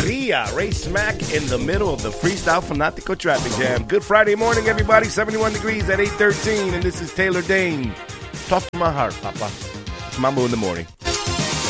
Maria, right smack in the middle of the Freestyle Fanatico traffic jam. Good Friday morning, everybody. 71 degrees at 8:13, and this is Taylor Dane. Talk to my heart, Papa. It's Mambo in the morning.